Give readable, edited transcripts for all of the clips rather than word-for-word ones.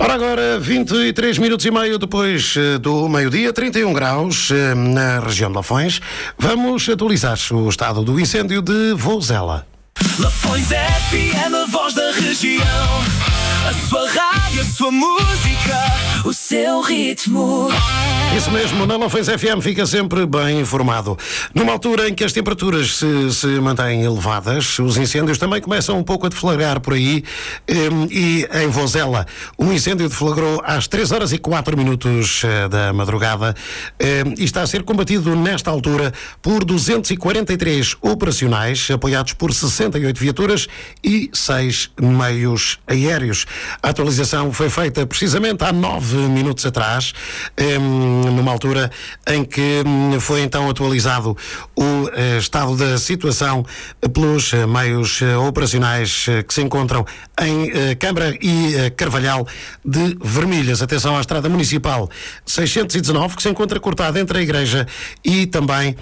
Ora agora, 23 minutos e meio depois do meio-dia, 31 graus na região de Lafões. Vamos atualizar o estado do incêndio de Vouzela. Lafões FM, a voz da região. A sua rádio, a sua música, o seu ritmo. Isso mesmo, na Lafões FM fica sempre bem informado. Numa altura em que as temperaturas se mantêm elevadas, os incêndios também começam um pouco a deflagrar por aí. E em Vouzela, um incêndio deflagrou às 3 horas e 4 minutos da madrugada e está a ser combatido nesta altura por 243 operacionais, apoiados por 68 viaturas e 6 meios aéreos. A atualização foi feita precisamente há 9 minutos atrás, numa altura em que foi então atualizado o estado da situação pelos meios operacionais que se encontram em Câmara e Carvalhal de Vermelhas. Atenção à estrada municipal 619, que se encontra cortada entre a igreja e também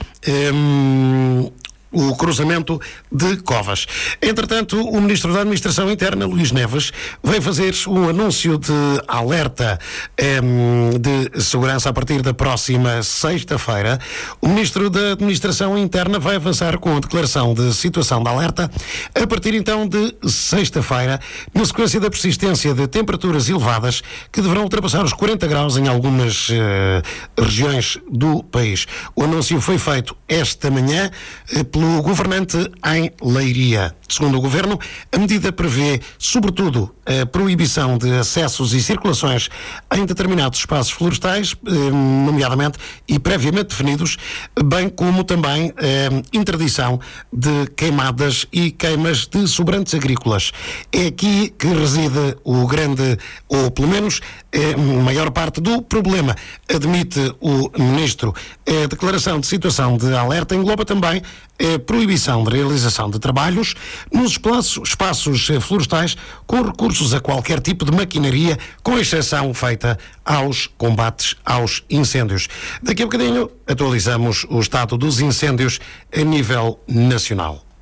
o cruzamento de Covas. Entretanto, o Ministro da Administração Interna, Luís Neves, veio fazer um anúncio de alerta de segurança a partir da próxima sexta-feira. O Ministro da Administração Interna vai avançar com a declaração de situação de alerta a partir então de sexta-feira, na sequência da persistência de temperaturas elevadas que deverão ultrapassar os 40 graus em algumas regiões do país. O anúncio foi feito esta manhã pelo governante em Leiria. Segundo o Governo, a medida prevê, sobretudo, a proibição de acessos e circulações em determinados espaços florestais, nomeadamente e previamente definidos, bem como também a interdição de queimadas e queimas de sobrantes agrícolas. É aqui que reside o grande, ou pelo menos a maior parte do problema, admite o Ministro. A declaração de situação de alerta engloba também a proibição de realização de trabalhos nos espaços florestais com recursos a qualquer tipo de maquinaria, com exceção feita aos combates aos incêndios. Daqui a bocadinho atualizamos o estado dos incêndios a nível nacional.